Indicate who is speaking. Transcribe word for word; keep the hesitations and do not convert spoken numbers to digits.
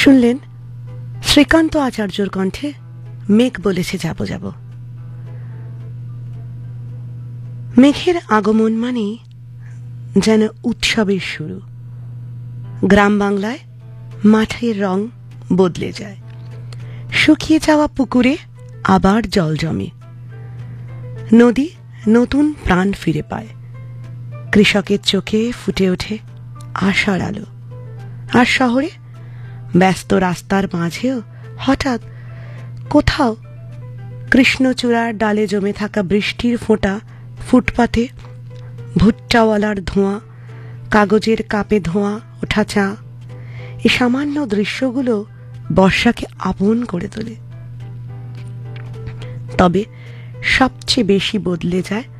Speaker 1: শুনলেন শ্রীকান্ত আচার্যর কণ্ঠে মেঘ বলেছে যাবো যাবো। মেঘের আগমন মানে যেন উৎসবের শুরু। গ্রাম বাংলায় মাঠের রং বদলে যায়, শুকিয়ে যাওয়া পুকুরে আবার জল জমে, নদী নতুন প্রাণ ফিরে পায়, কৃষকের চোখে ফুটে ওঠে আশার আলো। আর শহরে ব্যস্ত রাস্তার মাঝেও হঠাৎ কোথাও কৃষ্ণচূড়ার ডালে জমে থাকা বৃষ্টির ফোঁটা, ফুটপাতে ভুট্টাওয়ালার ধোঁয়া, কাগজের কাপে ধোঁয়া ওঠা চা, এই সামান্য দৃশ্যগুলো বর্ষাকে আপন করে তোলে। তবে সবচেয়ে বেশি বদলে যায়